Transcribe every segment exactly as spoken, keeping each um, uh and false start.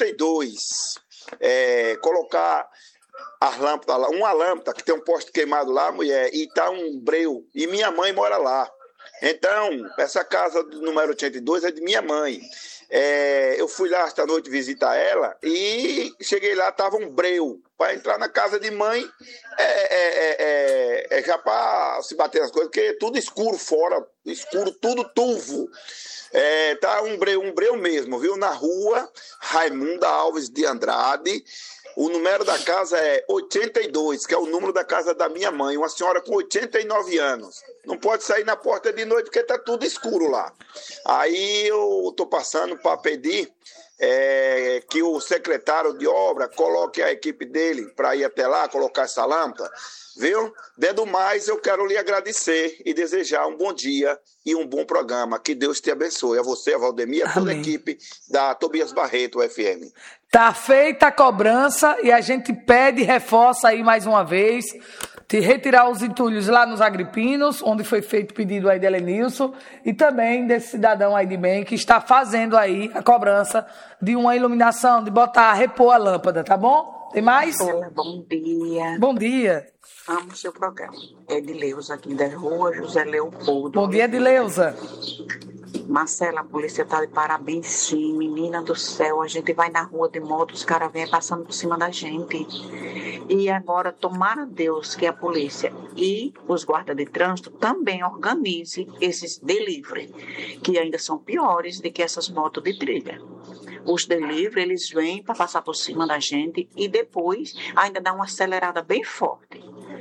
oitenta e dois, é, colocar as lâmpadas lá, uma lâmpada que tem um poste queimado lá, mulher, e tá um breu, e minha mãe mora lá. Então, essa casa do número oitenta e dois é de minha mãe. É, eu fui lá esta noite visitar ela e cheguei lá, tava um breu. Para entrar na casa de mãe é, é, é, é já para se bater nas coisas, porque é tudo escuro fora, escuro, tudo turvo. É, tá um breu, um breu mesmo, viu? Na rua Raimunda Alves de Andrade. O número da casa é oitenta e dois, que é o número da casa da minha mãe, uma senhora com oitenta e nove anos. Não pode sair na porta de noite porque tá tudo escuro lá. Aí eu tô passando para pedir é, que o secretário de obra coloque a equipe dele para ir até lá, colocar essa lâmpada, viu? Dentro mais, eu quero lhe agradecer e desejar um bom dia e um bom programa. Que Deus te abençoe. A você, a Valdemir, a toda a equipe da Tobias Barreto F M. Tá feita a cobrança e a gente pede e reforça aí mais uma vez de retirar os entulhos lá nos Agripinos, onde foi feito o pedido aí de Helenilson, e também desse cidadão aí de bem que está fazendo aí a cobrança de uma iluminação, de botar, repor a lâmpada, tá bom? Tem mais? Olá, bom dia. Bom dia. Amo o seu programa. É Edileuza aqui da rua José Leopoldo. Bom dia, Edileuza. Marcela, a polícia tá de parabéns, sim. Menina do céu, a gente vai na rua de moto, os caras vêm passando por cima da gente. E agora, tomara Deus que a polícia e os guardas de trânsito também organizem esses delivery, que ainda são piores do que essas motos de trilha. Os delivery, eles vêm para passar por cima da gente e depois ainda dá uma acelerada bem forte.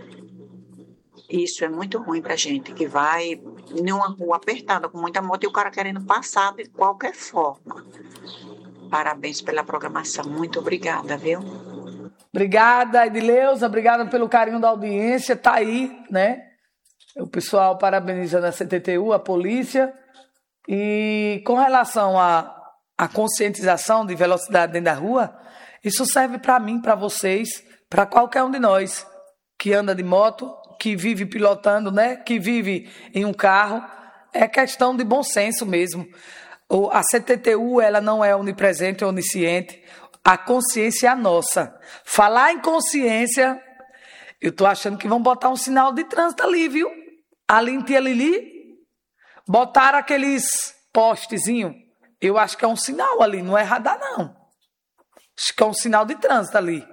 Isso é muito ruim pra gente, que vai numa rua apertada com muita moto e o cara querendo passar de qualquer forma. Parabéns pela programação. Muito obrigada, viu? Obrigada, Edileuza. Obrigada pelo carinho da audiência. Tá aí, né? O pessoal parabenizando a C T T U, a polícia. E com relação à à conscientização de velocidade dentro da rua, isso serve para mim, para vocês, para qualquer um de nós que anda de moto, que vive pilotando, né? Que vive em um carro. É questão de bom senso mesmo. A C T T U, ela não é onipresente, onisciente. A consciência é a nossa. Falar em consciência, eu tô achando que vão botar um sinal de trânsito ali, viu? Ali em Tia Lili, botaram aqueles postezinhos. Eu acho que é um sinal ali, não é radar, não. Acho que é um sinal de trânsito ali.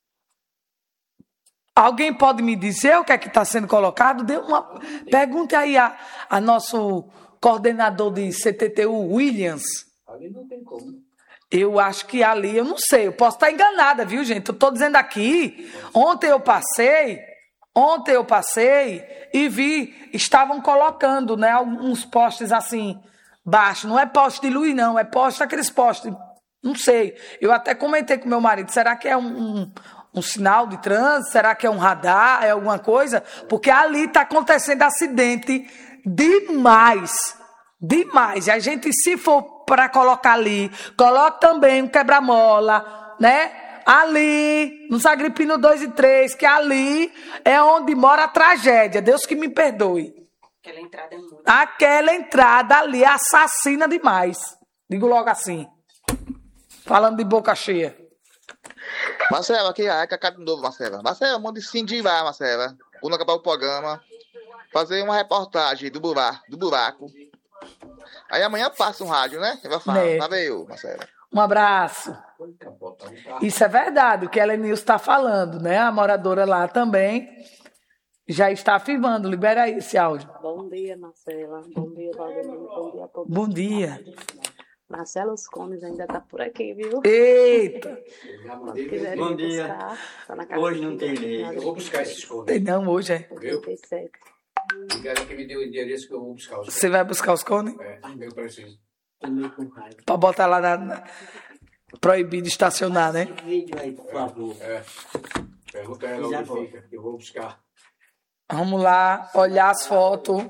Alguém pode me dizer o que é que está sendo colocado? Dê uma... Pergunte aí a, a nosso coordenador de C T T U, Williams. Ali não tem como. Eu acho que ali, eu não sei, eu posso estar enganada, viu, gente? Eu estou dizendo aqui, ontem eu passei, ontem eu passei e vi, estavam colocando, né, uns postes assim, baixos. Não é poste de luz, não, é poste, aqueles postes, não sei. Eu até comentei com meu marido, será que é um... um Um sinal de trânsito? Será que é um radar? É alguma coisa? Porque ali está acontecendo acidente demais. Demais. E a gente, se for para colocar ali, coloque também um quebra-mola, né? Ali, nos Agripinos dois e três, que ali é onde mora a tragédia. Deus que me perdoe. Aquela entrada é muito... Aquela entrada ali é assassina demais. Digo logo assim. Falando de boca cheia. Marcelo, aqui é a Cacá de novo, Marcelo. Marcelo, manda incentivar, Marcelo, quando acabar o programa, fazer uma reportagem do buraco. Do buraco. Aí amanhã passa um rádio, né? Vai falar, É. valeu, Marcelo. Um abraço. Isso é verdade, o que a Helenilson está falando, né? A moradora lá também já está afirmando. Libera aí esse áudio. Bom dia, Marcela. Bom dia, Valdemir. Bom dia a todos. Bom dia. Marcelo Os Cones ainda tá por aqui, viu? Eita! Se quiserem Bom dia. buscar, tá na casa Hoje do não tem lei. Nada Eu vou de buscar esses cones. Tem não hoje, é? oitenta e sete. Quero que me dê o endereço que eu vou buscar os cones. Você vai buscar os cones? É, eu preciso. Pra botar lá na... na- Proibido estacionar, né? Vídeo aí, por favor. É. Pergunta a ela Já onde vou. fica, que eu vou buscar. Vamos lá, olhar as fotos.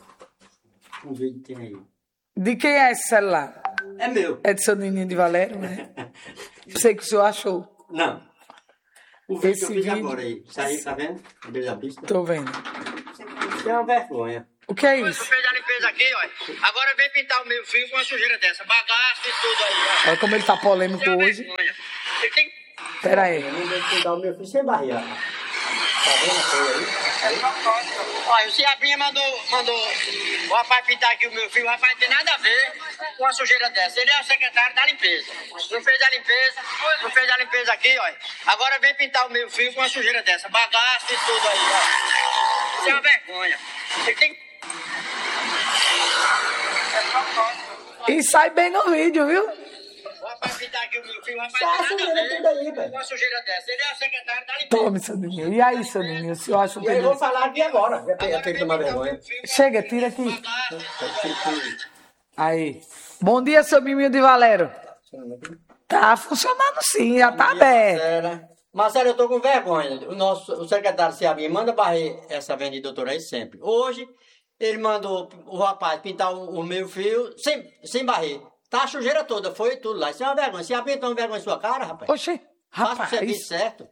Um vídeo tem aí. De quem é esse celular? É meu. É de seu Nininho de Valério, né? Sei que o senhor achou. Não. O vídeo Esse que eu fiz vídeo- agora aí. Isso aí, tá vendo? Deu da pista. Tô vendo. Isso é uma vergonha. O que é isso? Fez a limpeza aqui, ó. Agora vem pintar o meio fio com uma sujeira dessa. Bagaço e tudo aí, ó. Olha como ele tá polêmico Isso é uma hoje. vergonha. Pera aí. Eu não devo cuidar o meu filho sem barriga. Tá vendo a coisa aí? aí? Olha, o Ciabrinha mandou, mandou o rapaz pintar aqui o meu filho. O rapaz não tem nada a ver com uma sujeira dessa. Ele é o secretário da limpeza. Não fez a limpeza, não fez a limpeza aqui, olha. Agora vem pintar o meu filho com uma sujeira dessa. Bagaço e tudo aí, ó. Isso é uma vergonha. Ele tem... E sai bem no vídeo, viu? O rapaz pintar aqui o meu filho, o rapaz não tem nada a ver com uma sujeira dessa. Ele é o secretário da limpeza. Tome, seu Domingo. E aí, seu Domingo, o senhor acha E aí, eu vou que... falar aqui agora. Já tem, já tem que tomar vergonha. Chega, tira aqui. Aí. Bom dia, seu Miminho de Valério. Tá funcionando sim, já tá aberto. Marcela. Marcelo, eu tô com vergonha. O nosso o secretário Ciabinha manda barrer essa venda de doutora aí sempre. Hoje, ele mandou o rapaz pintar o, o meu fio sem, sem barrer. Tá a sujeira toda, foi tudo lá. Isso é uma vergonha. Ciabinha toma vergonha em sua cara, rapaz. Oxê, Faça o rapaz. serviço certo.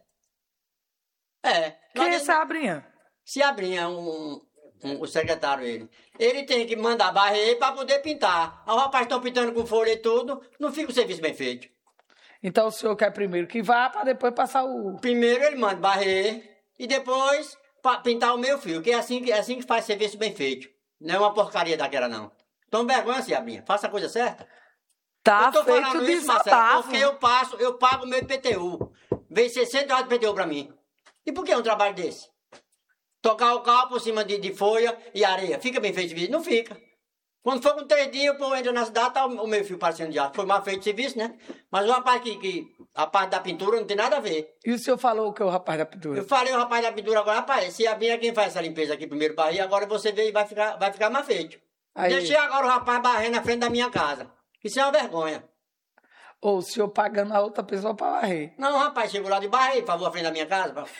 É. Quem é Nós- esse Abrinha? Ciabrinha, um, um, o secretário ele. Ele tem que mandar barrer para poder pintar. Aí o rapaz estão pintando com folha e tudo, não fica o serviço bem feito. Então o senhor quer primeiro que vá para depois passar o... Primeiro ele manda barrer e depois pa- pintar o meu fio, que é assim, que- é assim que faz serviço bem feito. Não é uma porcaria daquela, não. Toma vergonha, Ciabrinha. Faça a coisa certa. Tá Eu tô feito falando de isso, Marcelo, desabafo. porque eu passo, eu pago o meu I P T U. Vem sessenta reais de I P T U pra mim. E por que um trabalho desse? Tocar o carro por cima de, de folha e areia. Fica bem feito o serviço? Não fica. Quando for com três dias, o povo entra na cidade, tá o, o meu fio parecendo de aço. Foi mal feito o serviço, né? Mas o rapaz que, que... A parte da pintura não tem nada a ver. E o senhor falou que é o rapaz da pintura? Eu falei o rapaz da pintura agora, rapaz, se abrir é quem faz essa limpeza aqui primeiro barriga, agora você vê e vai ficar, vai ficar mais feito. Aí. Deixei agora o rapaz barrendo na frente da minha casa. Isso é uma vergonha. Ou o senhor pagando a outra pessoa para varrer? Não, rapaz, chegou lá de barreiro, por favor, à frente da minha casa. Pra...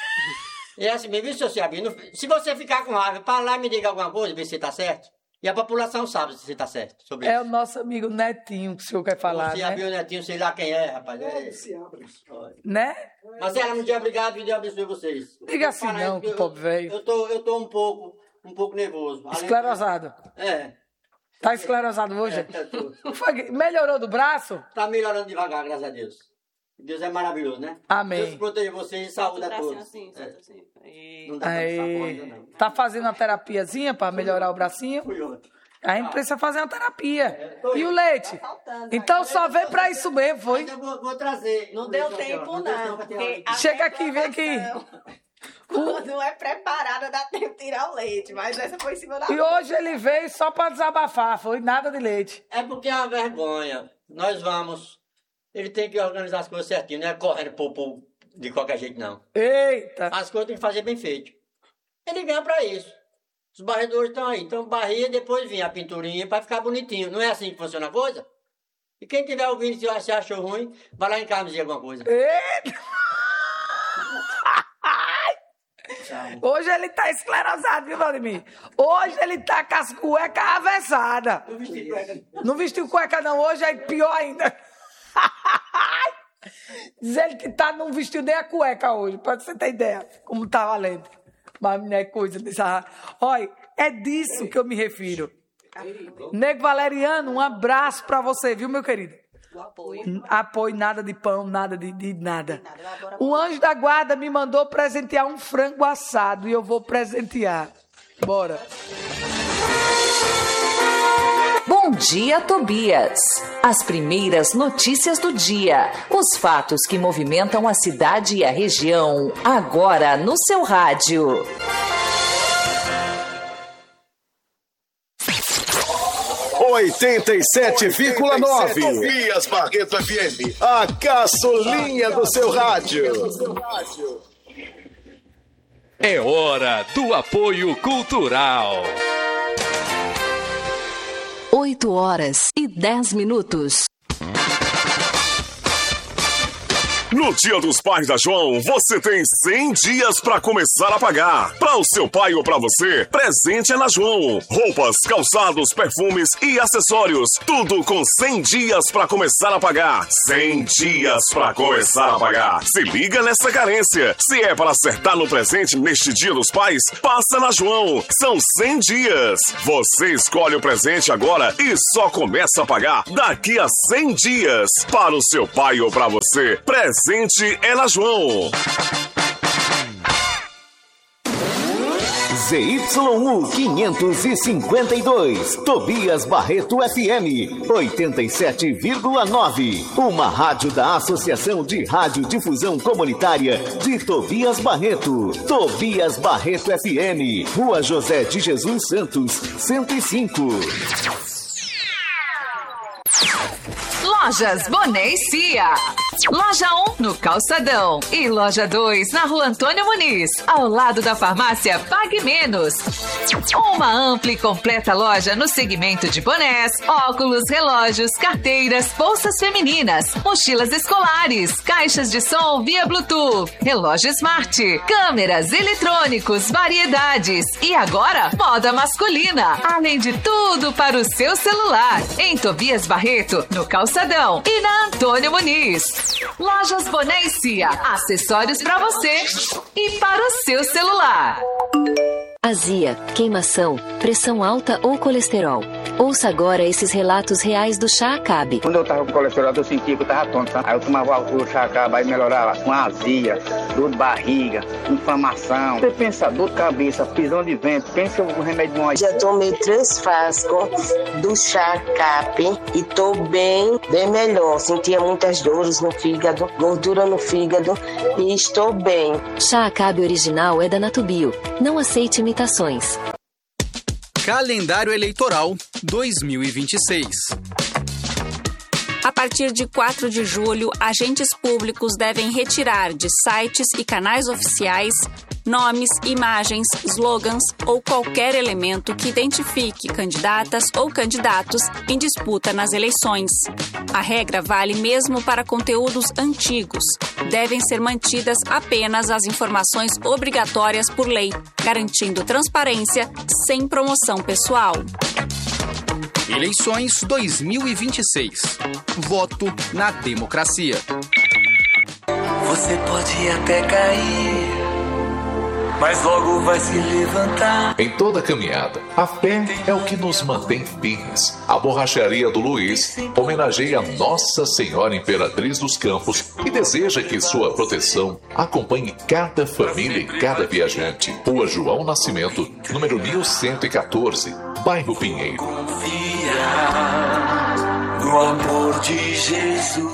E é assim mesmo, viu, seu Ciabinho? Se você ficar com raiva, para lá e me diga alguma coisa, ver se tá certo. E a população sabe se tá certo sobre É isso. o nosso amigo Netinho que o senhor quer falar, O Ciabinho, né? o Netinho, sei lá quem é, rapaz. É... Né? Mas ela não tinha obrigado e Deus abençoe vocês. Diga assim Parece não, que eu- pobre velho. Eu tô, eu tô um pouco, um pouco nervoso. Além- Esclerosado. É. Tá esclerosado hoje? É, tô. Foi que- Melhorou do braço? Tá melhorando devagar, graças a Deus. Deus é maravilhoso, né? Amém. Deus proteja vocês e saúde a Bracinho todos. assim, É. assim. E... Não dá pra passar Aí, ainda, não. tá fazendo uma terapiazinha para melhorar o bracinho? Fui ontem. A gente precisa fazer uma terapia. tô E o indo. leite? Então só vem para isso mesmo, foi? Mas eu vou, vou trazer. Não deu Não tempo, deu não. tempo, Porque tem- a Chega aqui, vem aqui. preparação, Quando é preparada, dá tempo de tirar o leite. Mas essa foi em cima da... E hoje ele veio só para desabafar, foi nada de leite. É porque é uma vergonha. Nós vamos. Ele tem que organizar as coisas certinho, não é correndo por, por, de qualquer jeito, não. Eita! As coisas tem que fazer bem feito. Ele ganha pra isso. Os barredores estão aí. Então, barria e depois vinha a pinturinha pra ficar bonitinho. Não é assim que funciona a coisa? E quem tiver ouvindo, se se achou ruim, vai lá em casa me dizer alguma coisa. Eita! Hoje ele tá esclerosado, viu, Valdemir? Hoje ele tá com as cuecas avessadas. Eu vesti cueca. Não vestiu cueca não, hoje é pior ainda. Diz ele que tá, não vestiu nem a cueca hoje, pra você ter ideia como tá valendo. Mas não é coisa dessa... Olha, é disso que eu me refiro. Nego Valeriano, um abraço pra você, viu, meu querido? O apoio. Apoio, nada de pão, nada de, de nada. O anjo da guarda me mandou presentear um frango assado e eu vou presentear. Bora. Bom dia, Tobias. As primeiras notícias do dia. Os fatos que movimentam a cidade e a região. Agora no seu rádio. oitenta e sete vírgula nove. Tobias Barreto F M. A caçulinha do seu rádio. É hora do apoio cultural. oito horas e dez minutos. No Dia dos Pais da João, você tem cem dias para começar a pagar. Para o seu pai ou para você, presente é na João. Roupas, calçados, perfumes e acessórios. Tudo com cem dias para começar a pagar. cem dias para começar a pagar. Se liga nessa carência. Se é para acertar no presente neste Dia dos Pais, passa na João. São cem dias. Você escolhe o presente agora e só começa a pagar daqui a cem dias. Para o seu pai ou para você, presente é na João. Z Y U quinhentos e cinquenta e dois, Tobias Barreto F M, oitenta e sete vírgula nove. Uma rádio da Associação de Radiodifusão Comunitária de Tobias Barreto. Tobias Barreto F M, Rua José de Jesus Santos, cento e cinco. Lojas Boné e Cia. Loja um no Calçadão e Loja dois na Rua Antônio Muniz, ao lado da farmácia Pague Menos. Uma ampla e completa loja no segmento de bonés, óculos, relógios, carteiras, bolsas femininas, mochilas escolares, caixas de som via Bluetooth, relógio smart, câmeras, eletrônicos, variedades e agora moda masculina, além de tudo para o seu celular. Em Tobias Barreto, no Calçadão e na Antônio Muniz. Lojas Boné e Cia, acessórios para você e para o seu celular. Azia, queimação, pressão alta ou colesterol. Ouça agora esses relatos reais do Chá Acabe. Quando eu tava com colesterol, eu sentia que eu tava tonto, sabe? Aí eu tomava o Chá Acabe, aí melhorava com azia, dor de barriga, inflamação. Você pensa, dor de cabeça, prisão de vento, pensa o remédio bom aí. Já tomei três frascos do Chá Acabe e tô bem, bem melhor. Sentia muitas dores no fígado, gordura no fígado e estou bem. Chá Acabe original é da Natubio. Não aceite imitações. Calendário Eleitoral dois mil e vinte e seis. A partir de quatro de julho, agentes públicos devem retirar de sites e canais oficiais nomes, imagens, slogans ou qualquer elemento que identifique candidatas ou candidatos em disputa nas eleições. A regra vale mesmo para conteúdos antigos. Devem ser mantidas apenas as informações obrigatórias por lei, garantindo transparência sem promoção pessoal. Eleições dois mil e vinte e seis. Voto na democracia. Você pode até cair, mas logo vai se levantar. Em toda caminhada, a fé é o que nos mantém firmes. A Borracharia do Luiz homenageia Nossa Senhora Imperatriz dos Campos e deseja que sua proteção acompanhe cada família e cada viajante. Rua João Nascimento, número mil cento e quatorze, bairro Pinheiro. Confia no amor de Jesus.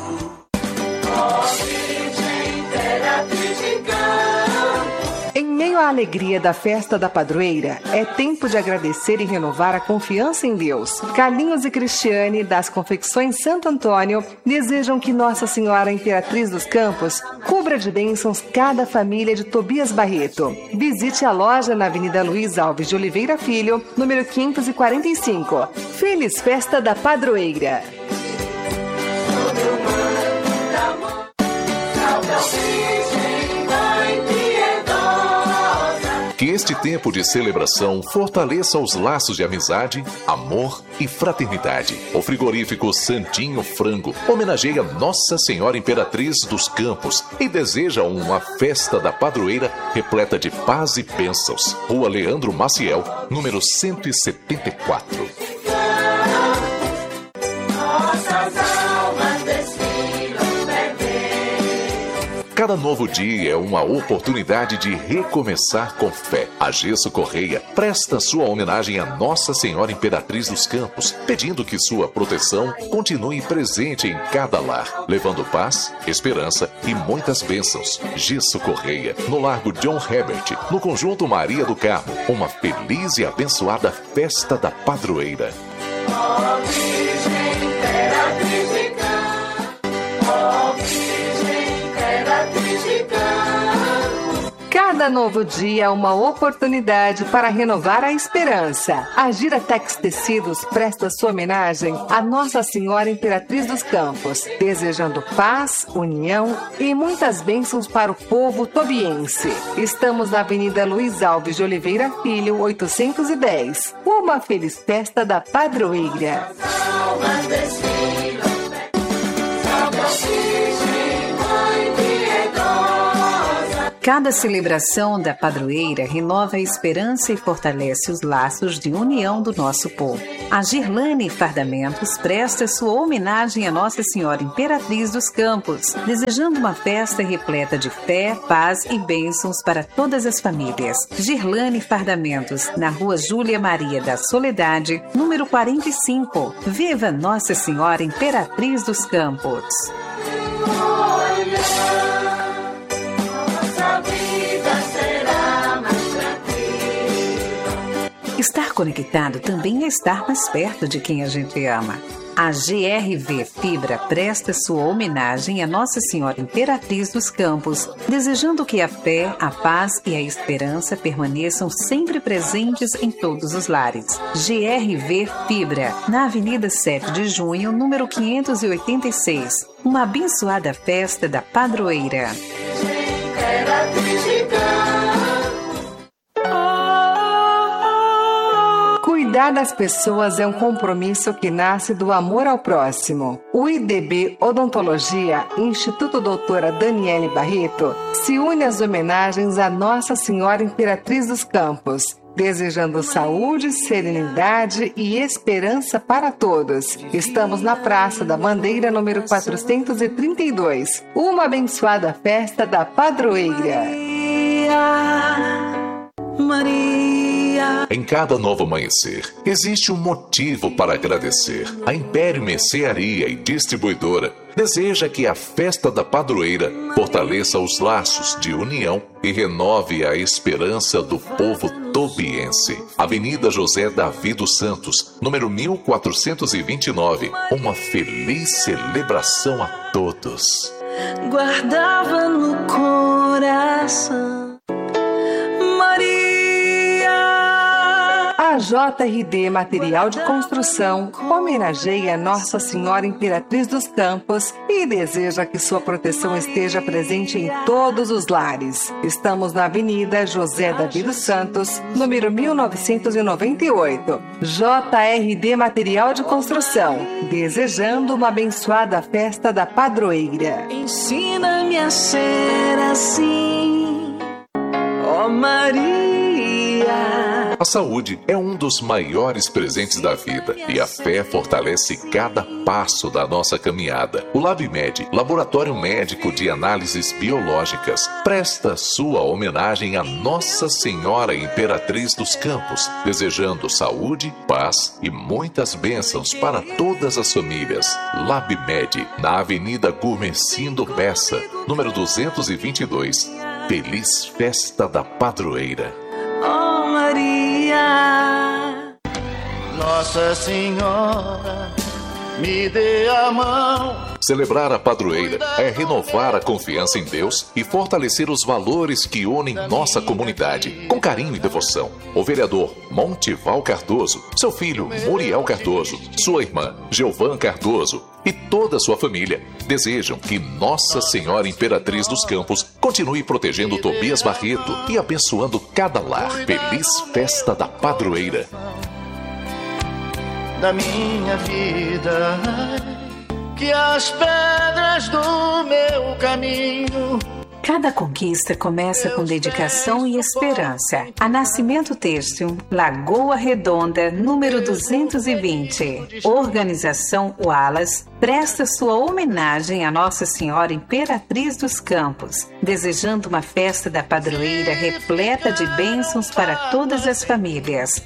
Em meio à alegria da festa da padroeira, é tempo de agradecer e renovar a confiança em Deus. Carlinhos e Cristiane, das Confecções Santo Antônio, desejam que Nossa Senhora Imperatriz dos Campos cubra de bênçãos cada família de Tobias Barreto. Visite a loja na Avenida Luiz Alves de Oliveira Filho, número quinhentos e quarenta e cinco. Feliz Festa da Padroeira! Que este tempo de celebração fortaleça os laços de amizade, amor e fraternidade. O frigorífico Santinho Frango homenageia Nossa Senhora Imperatriz dos Campos e deseja uma festa da padroeira repleta de paz e bênçãos. Rua Leandro Maciel, número cento e setenta e quatro. Cada novo dia é uma oportunidade de recomeçar com fé. A Gesso Correia presta sua homenagem a Nossa Senhora Imperatriz dos Campos, pedindo que sua proteção continue presente em cada lar, levando paz, esperança e muitas bênçãos. Gesso Correia, no Largo John Herbert, no Conjunto Maria do Carmo. Uma feliz e abençoada festa da padroeira. Ó Virgem Imperatriz de Campos, ó Virgem Imperatriz de Campos. Cada Cada novo dia é uma oportunidade para renovar a esperança. A Giratex Tecidos presta sua homenagem à Nossa Senhora Imperatriz dos Campos, desejando paz, união e muitas bênçãos para o povo tobiense. Estamos na Avenida Luiz Alves de Oliveira Filho, oitocentos e dez. Uma feliz festa da padroeira. Cada celebração da padroeira renova a esperança e fortalece os laços de união do nosso povo. A Girlane Fardamentos presta sua homenagem à Nossa Senhora Imperatriz dos Campos, desejando uma festa repleta de fé, paz e bênçãos para todas as famílias. Girlane Fardamentos, na Rua Júlia Maria da Soledade, número quarenta e cinco. Viva Nossa Senhora Imperatriz dos Campos! Estar conectado também é estar mais perto de quem a gente ama. A G R V Fibra presta sua homenagem à Nossa Senhora Imperatriz dos Campos, desejando que a fé, a paz e a esperança permaneçam sempre presentes em todos os lares. G R V Fibra, na Avenida sete de junho, número quinhentos e oitenta e seis. Uma abençoada festa da padroeira. Cuidar das pessoas é um compromisso que nasce do amor ao próximo. O I D B Odontologia, Instituto Doutora Daniele Barreto, se une às homenagens à Nossa Senhora Imperatriz dos Campos, desejando saúde, serenidade e esperança para todos. Estamos na Praça da Bandeira, número quatrocentos e trinta e dois. Uma abençoada festa da padroeira. Maria, Maria. Em cada novo amanhecer, existe um motivo para agradecer. A Império Mercearia e Distribuidora deseja que a festa da padroeira fortaleça os laços de união e renove a esperança do povo tobiense. Avenida José Davi dos Santos, número mil quatrocentos e vinte e nove. Uma feliz celebração a todos. Guardava no coração. A J R D Material de Construção homenageia Nossa Senhora Imperatriz dos Campos e deseja que sua proteção esteja presente em todos os lares. Estamos na Avenida José Davi dos Santos, número mil novecentos e noventa e oito. J R D Material de Construção, desejando uma abençoada festa da padroeira. Ensina-me a ser assim, ó Maria. A saúde é um dos maiores presentes da vida e a fé fortalece cada passo da nossa caminhada. O LabMed, Laboratório Médico de Análises Biológicas, presta sua homenagem à Nossa Senhora Imperatriz dos Campos, desejando saúde, paz e muitas bênçãos para todas as famílias. LabMed, na Avenida Gourmecindo Bessa, número duzentos e vinte e dois. Feliz Festa da Padroeira. Oh Maria, Nossa Senhora, me dê a mão. Celebrar a padroeira é renovar a confiança em Deus e fortalecer os valores que unem nossa comunidade. Com carinho e devoção, o vereador Montival Cardoso, seu filho Muriel Cardoso, sua irmã Geovan Cardoso e toda a sua família desejam que Nossa Senhora Imperatriz dos Campos continue protegendo Tobias Barreto e abençoando cada lar. Feliz Festa da Padroeira. Da minha vida, que as pedras do meu caminho. Cada conquista começa com dedicação e esperança. A Nascimento Têxtil, Lagoa Redonda, número duzentos e vinte. Organização Wallace presta sua homenagem à Nossa Senhora Imperatriz dos Campos, desejando uma festa da padroeira repleta de bênçãos para todas as famílias.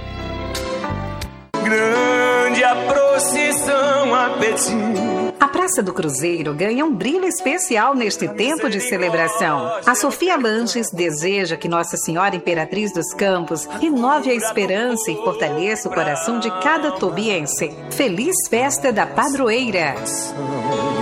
grande a procissão a pedir. A Praça do Cruzeiro ganha um brilho especial neste tempo de celebração. A Sofia Lanches deseja que Nossa Senhora Imperatriz dos Campos renove a esperança e fortaleça o coração de cada tobiense. Feliz Festa da Padroeira!